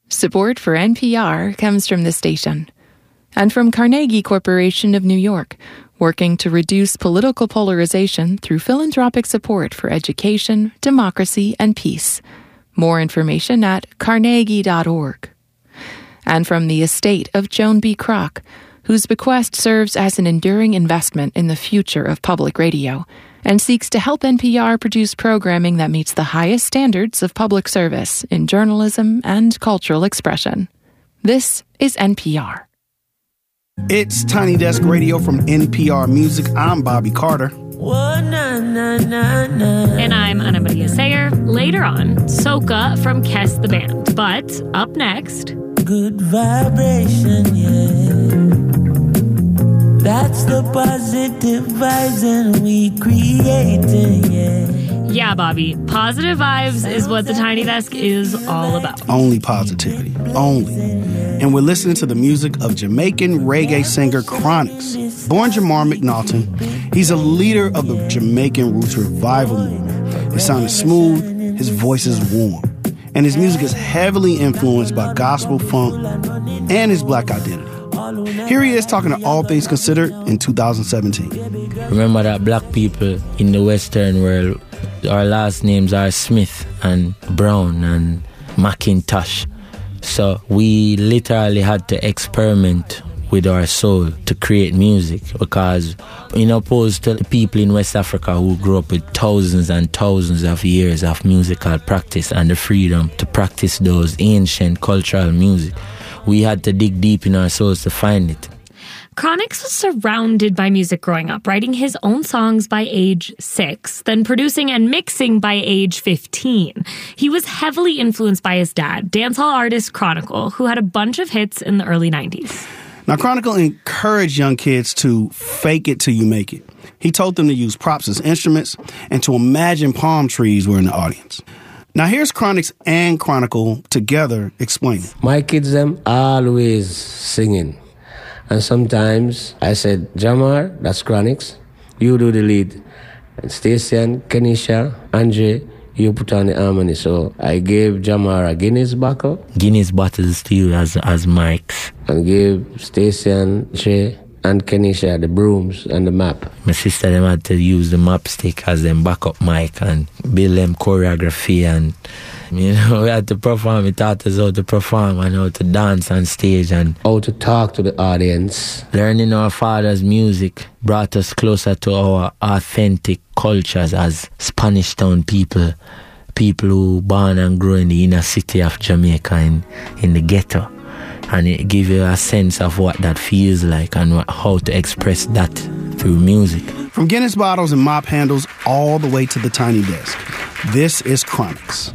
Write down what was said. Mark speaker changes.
Speaker 1: Support for NPR comes from the station and from Carnegie Corporation of New York, working to reduce political polarization through philanthropic support for education, democracy, and peace. More information at carnegie.org. And from the estate of Joan B. Kroc, whose bequest serves as an enduring investment in the future of public radio and seeks to help NPR produce programming that meets the highest standards of public service in journalism and cultural expression. This is NPR.
Speaker 2: It's Tiny Desk Radio from NPR Music. I'm Bobby Carter.
Speaker 3: And I'm Ana Maria Sayer. Later on, Soca from Kes the Band. But up next...
Speaker 4: Good vibration, yeah. That's the positive vibes and we creating, yeah.
Speaker 3: Yeah, Bobby. Positive vibes is what the Tiny Desk is all about.
Speaker 2: Only positivity. Only. And we're listening to the music of Jamaican reggae singer Chronixx. Born Jamar McNaughton, he's a leader of the Jamaican Roots Revival movement. His sound is smooth, his voice is warm, and his music is heavily influenced by gospel funk and his black identity. Here he is talking to All Things Considered in 2017.
Speaker 5: Remember that black people in the Western world, our last names are Smith and Brown and McIntosh. So we literally had to experiment with our soul to create music, because in opposed to the people in West Africa who grew up with thousands and thousands of years of musical practice and the freedom to practice those ancient cultural music, we had to dig deep in our souls to find it.
Speaker 3: Chronixx was surrounded by music growing up, writing his own songs by age 6, then producing and mixing by age 15. He was heavily influenced by his dad, dancehall artist Chronicle, who had a bunch of hits in the early 90s.
Speaker 2: Now, Chronicle encouraged young kids to fake it till you make it. He told them to use props as instruments and to imagine palm trees were in the audience. Now, here's Chronixx and Chronicle together explaining.
Speaker 6: My kids, them always singing. And sometimes I said, Jamar, that's Chronixx, you do the lead. And Stacey and Kenisha, Andre, you put on the harmony. So I gave Jamar a Guinness bottle.
Speaker 5: Guinness bottles to you as mics.
Speaker 6: And gave Stacey and Shay and Kenisha the brooms and the map.
Speaker 5: My sister, them had to use the map stick as them backup mic and build them choreography, and we had to perform. It taught us how to perform and how to dance on stage and
Speaker 6: how to talk to the audience.
Speaker 5: Learning our father's music brought us closer to our authentic cultures as Spanish Town people who born and grew in the inner city of Jamaica in the ghetto. And it gives you a sense of what that feels like and how to express that through music.
Speaker 2: From Guinness bottles and mop handles all the way to the Tiny Desk, this is Chronixx.